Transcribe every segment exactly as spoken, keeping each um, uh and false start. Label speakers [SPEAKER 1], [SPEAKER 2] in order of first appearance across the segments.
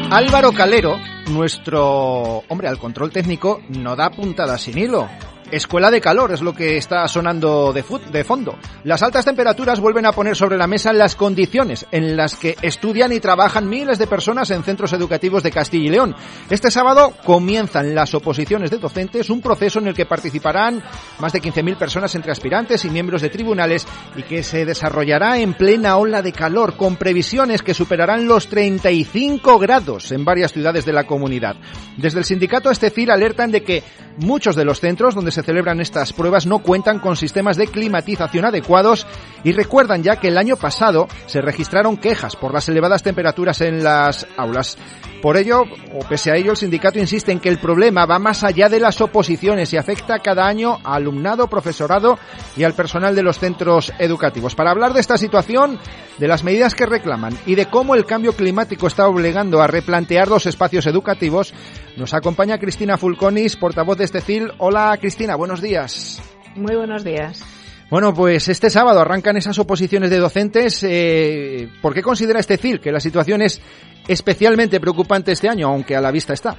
[SPEAKER 1] Álvaro Calero, nuestro hombre al control técnico, no da puntada sin hilo. Escuela de calor es lo que está sonando de, fut, de fondo. Las altas temperaturas vuelven a poner sobre la mesa las condiciones en las que estudian y trabajan miles de personas en centros educativos de Castilla y León. Este sábado comienzan las oposiciones de docentes, un proceso en el que participarán más de quince mil personas entre aspirantes y miembros de tribunales y que se desarrollará en plena ola de calor, con previsiones que superarán los treinta y cinco grados en varias ciudades de la comunidad. Desde el sindicato Estecil alertan de que muchos de los centros donde se celebran estas pruebas no cuentan con sistemas de climatización adecuados y recuerdan ya que el año pasado se registraron quejas por las elevadas temperaturas en las aulas. Por ello, o pese a ello, el sindicato insiste en que el problema va más allá de las oposiciones y afecta cada año a alumnado, profesorado y al personal de los centros educativos. Para hablar de esta situación, de las medidas que reclaman y de cómo el cambio climático está obligando a replantear los espacios educativos, nos acompaña Cristina Fulconis, portavoz de Estecil. Hola Cristina, buenos días.
[SPEAKER 2] Muy buenos días.
[SPEAKER 1] Bueno, pues este sábado arrancan esas oposiciones de docentes. Eh, ¿Por qué considera Estecil que la situación es especialmente preocupante este año, aunque a la vista está?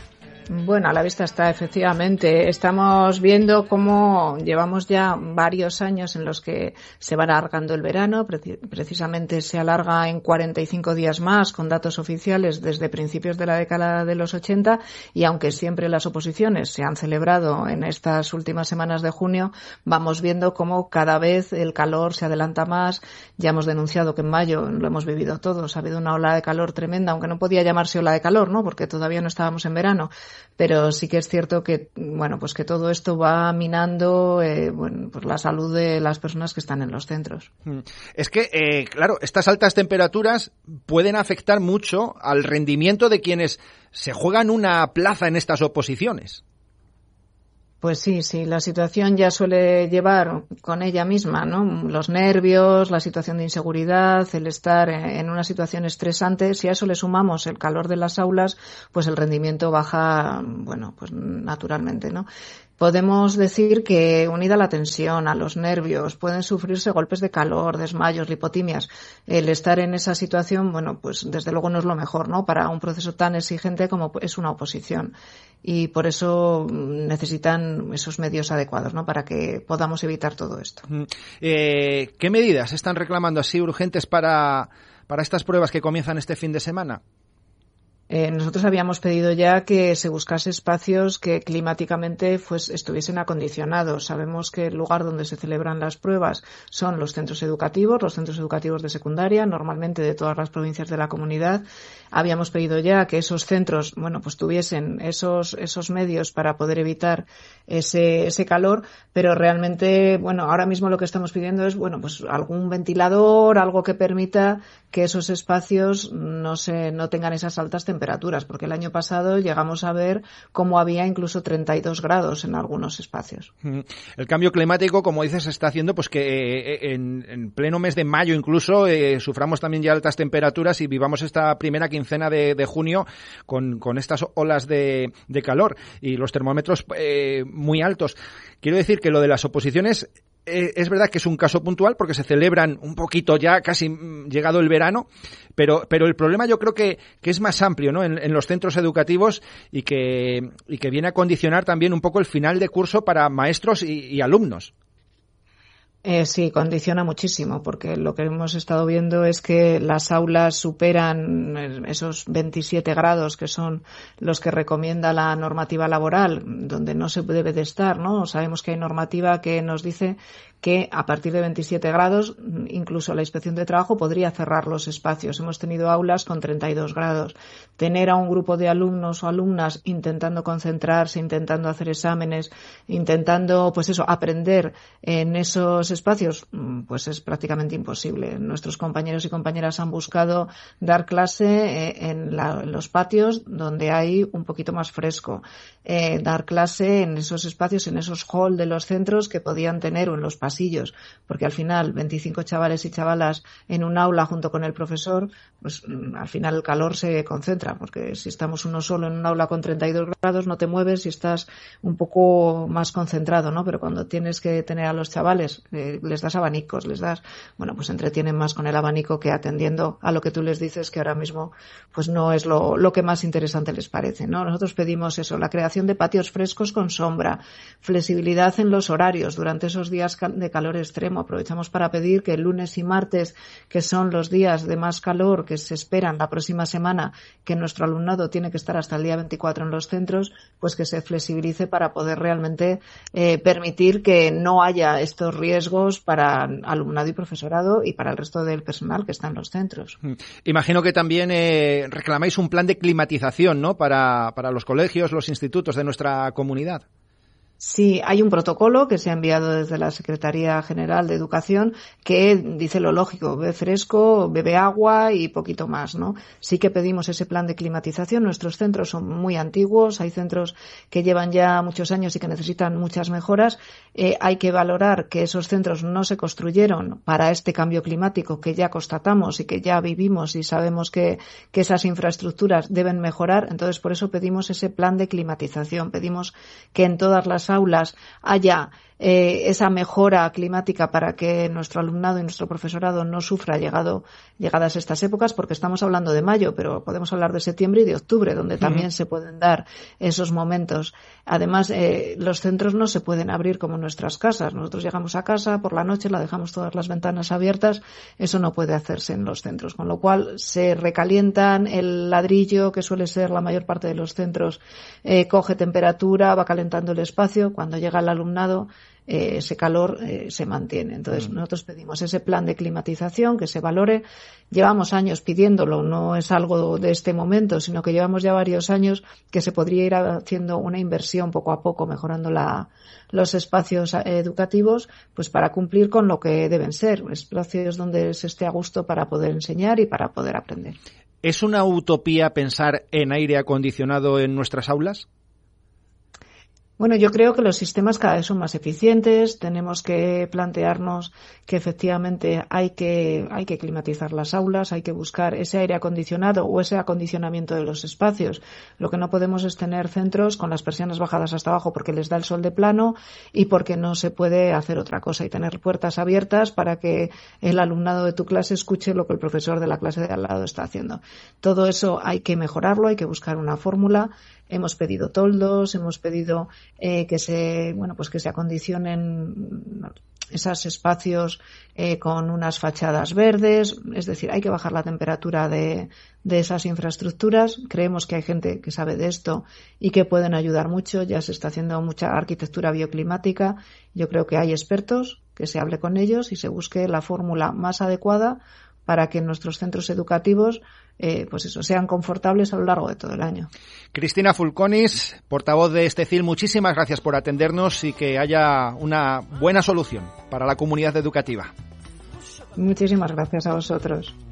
[SPEAKER 2] Bueno, a la vista está, efectivamente. Estamos viendo cómo llevamos ya varios años en los que se va alargando el verano. Precisamente se alarga en cuarenta y cinco días más, con datos oficiales desde principios de la década de los ochenta. Y aunque siempre las oposiciones se han celebrado en estas últimas semanas de junio, vamos viendo cómo cada vez el calor se adelanta más. Ya hemos denunciado que en mayo lo hemos vivido todos. Ha habido una ola de calor tremenda, aunque no podía llamarse ola de calor, ¿no? Porque todavía no estábamos en verano. Pero sí que es cierto que, bueno, pues que todo esto va minando, eh, bueno, pues la salud de las personas que están en los centros.
[SPEAKER 1] Es que, eh, claro, estas altas temperaturas pueden afectar mucho al rendimiento de quienes se juegan una plaza en estas oposiciones.
[SPEAKER 2] Pues sí, sí, la situación ya suele llevar con ella misma, ¿no? Los nervios, la situación de inseguridad, el estar en una situación estresante. Si a eso le sumamos el calor de las aulas, pues el rendimiento baja, bueno, pues naturalmente, ¿no? Podemos decir que, unida a la tensión, a los nervios, pueden sufrirse golpes de calor, desmayos, lipotimias. El estar en esa situación, bueno, pues desde luego no es lo mejor, ¿no? Para un proceso tan exigente como es una oposición. Y por eso necesitan esos medios adecuados, ¿no? Para que podamos evitar todo esto.
[SPEAKER 1] Eh, ¿Qué medidas están reclamando así urgentes para, para estas pruebas que comienzan este fin de semana?
[SPEAKER 2] Eh, nosotros habíamos pedido ya que se buscase espacios que climáticamente pues, estuviesen acondicionados. Sabemos que el lugar donde se celebran las pruebas son los centros educativos, los centros educativos de secundaria, normalmente de todas las provincias de la comunidad. Habíamos pedido ya que esos centros, bueno, pues tuviesen esos, esos medios para poder evitar ese, ese calor, pero realmente, bueno, ahora mismo lo que estamos pidiendo es, bueno, pues algún ventilador, algo que permita que esos espacios no se, no tengan esas altas temperaturas, porque el año pasado llegamos a ver cómo había incluso treinta y dos grados en algunos espacios.
[SPEAKER 1] El cambio climático, como dices, está haciendo pues que en, en pleno mes de mayo incluso eh, suframos también ya altas temperaturas y vivamos esta primera quincena de, de junio con, con estas olas de, de calor y los termómetros eh, muy altos. Quiero decir que lo de las oposiciones Eh, es verdad que es un caso puntual porque se celebran un poquito ya casi llegado el verano, pero pero el problema yo creo que, que es más amplio, ¿no? En, en los centros educativos y que y que viene a condicionar también un poco el final de curso para maestros y, y alumnos.
[SPEAKER 2] Eh, sí, condiciona muchísimo, porque lo que hemos estado viendo es que las aulas superan esos veintisiete grados que son los que recomienda la normativa laboral, donde no se debe de estar, ¿no? Sabemos que hay normativa que nos dice que a partir de veintisiete grados, incluso la Inspección de Trabajo podría cerrar los espacios. Hemos tenido aulas con treinta y dos grados. Tener a un grupo de alumnos o alumnas intentando concentrarse, intentando hacer exámenes, intentando, pues eso, aprender en esos espacios, pues es prácticamente imposible. Nuestros compañeros y compañeras han buscado dar clase en, la, en los patios donde hay un poquito más fresco, eh, dar clase en esos espacios, en esos hall de los centros que podían tener o en los pasillos, porque al final veinticinco chavales y chavalas en un aula junto con el profesor, pues al final el calor se concentra, porque si estamos uno solo en un aula con treinta y dos grados no te mueves y estás un poco más concentrado, ¿no? Pero cuando tienes que tener a los chavales, eh, les das abanicos, les das, bueno, pues entretienen más con el abanico que atendiendo a lo que tú les dices, que ahora mismo pues no es lo, lo que más interesante les parece, ¿no? Nosotros pedimos eso, la creación de patios frescos con sombra, flexibilidad en los horarios durante esos días de calor extremo. Aprovechamos para pedir que el lunes y martes, que son los días de más calor que se esperan la próxima semana, que nuestro alumnado tiene que estar hasta el día veinticuatro en los centros, pues que se flexibilice para poder realmente eh, permitir que no haya estos riesgos para alumnado y profesorado y para el resto del personal que está en los centros.
[SPEAKER 1] Imagino que también eh, reclamáis un plan de climatización, ¿no?, para, para los colegios, los institutos de nuestra comunidad.
[SPEAKER 2] Sí, hay un protocolo que se ha enviado desde la Secretaría General de Educación que dice lo lógico, bebe fresco, bebe agua y poquito más, ¿no? Sí que pedimos ese plan de climatización. Nuestros centros son muy antiguos, hay centros que llevan ya muchos años y que necesitan muchas mejoras. Eh, hay que valorar que esos centros no se construyeron para este cambio climático que ya constatamos y que ya vivimos y sabemos que, que esas infraestructuras deben mejorar. Entonces, por eso pedimos ese plan de climatización. Pedimos que en todas las aulas haya eh, esa mejora climática para que nuestro alumnado y nuestro profesorado no sufra llegado, llegadas estas épocas, porque estamos hablando de mayo, pero podemos hablar de septiembre y de octubre, donde también uh-huh. se pueden dar esos momentos. Además, eh, los centros no se pueden abrir como nuestras casas. Nosotros llegamos a casa por la noche, la dejamos todas las ventanas abiertas. Eso no puede hacerse en los centros, con lo cual se recalientan el ladrillo, que suele ser la mayor parte de los centros, eh, coge temperatura, va calentando el espacio. Cuando llega el alumnado, eh, ese calor eh, se mantiene. Entonces, mm. nosotros pedimos ese plan de climatización, que se valore. Llevamos años pidiéndolo, no es algo de este momento, sino que llevamos ya varios años que se podría ir haciendo una inversión poco a poco, mejorando la, los espacios educativos, pues para cumplir con lo que deben ser, espacios donde se esté a gusto para poder enseñar y para poder aprender.
[SPEAKER 1] ¿Es una utopía pensar en aire acondicionado en nuestras aulas?
[SPEAKER 2] Bueno, yo creo que los sistemas cada vez son más eficientes. Tenemos que plantearnos que efectivamente hay que hay que climatizar las aulas, hay que buscar ese aire acondicionado o ese acondicionamiento de los espacios. Lo que no podemos es tener centros con las persianas bajadas hasta abajo porque les da el sol de plano y porque no se puede hacer otra cosa, y tener puertas abiertas para que el alumnado de tu clase escuche lo que el profesor de la clase de al lado está haciendo. Todo eso hay que mejorarlo, hay que buscar una fórmula. Hemos pedido toldos, hemos pedido eh, que se, bueno, pues que se acondicionen esos espacios eh, con unas fachadas verdes. Es decir, hay que bajar la temperatura de, de esas infraestructuras. Creemos que hay gente que sabe de esto y que pueden ayudar mucho. Ya se está haciendo mucha arquitectura bioclimática. Yo creo que hay expertos, que se hable con ellos y se busque la fórmula más adecuada para que nuestros centros educativos eh, pues eso, sean confortables a lo largo de todo el año.
[SPEAKER 1] Cristina Fulconis, portavoz de Estecil, muchísimas gracias por atendernos y que haya una buena solución para la comunidad educativa.
[SPEAKER 2] Muchísimas gracias a vosotros.